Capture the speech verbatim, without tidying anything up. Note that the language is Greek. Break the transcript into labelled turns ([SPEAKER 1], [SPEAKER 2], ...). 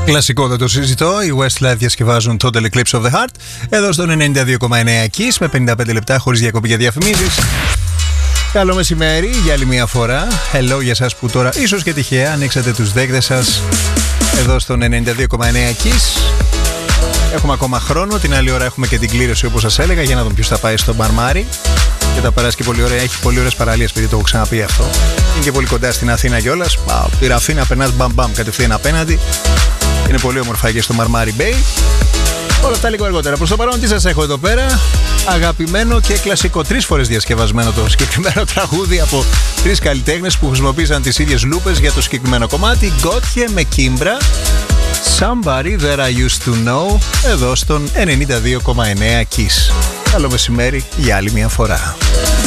[SPEAKER 1] Κλασικό, δεν το συζητώ. Οι Westlife διασκευάζουν Total Eclipse of the Heart. Εδώ στον ενενήντα δύο κόμμα εννέα Kiss με πενήντα πέντε λεπτά χωρίς διακοπή για διαφημίσεις. Καλό μεσημέρι για άλλη μια φορά. Hello για εσάς που τώρα ίσως και τυχαία ανοίξατε τους δέκτες σας εδώ στον ενενήντα δύο κόμμα εννέα Kiss. Έχουμε ακόμα χρόνο. Την άλλη ώρα έχουμε και την κλήρωση όπως σας έλεγα για να δούμε ποιος θα πάει στο Μαρμάρι. Και θα περάσει και πολύ ωραία. Έχει πολύ ωραίες παραλίες, επειδή το έχω ξαναπεί αυτό. Είναι και πολύ κοντά στην Αθήνα κιόλας. Τη Ραφίνα περνάς μπαμ μπαμ κατευθείαν απέναντι. Είναι πολύ όμορφα και στο Μαρμάρι Bay. Όλα αυτά λίγο αργότερα. Προς το παρόν, τι σας έχω εδώ πέρα? Αγαπημένο και κλασικό, τρεις φορές διασκευασμένο το συγκεκριμένο τραγούδι από τρεις καλλιτέχνες που χρησιμοποίησαν τις ίδιες λούπες για το συγκεκριμένο κομμάτι. Γκότχε με Κίμπρα. Somebody that I used to know. Εδώ στον ενενήντα δύο κόμμα εννέα Kiss. Καλό μεσημέρι για άλλη μια φορά.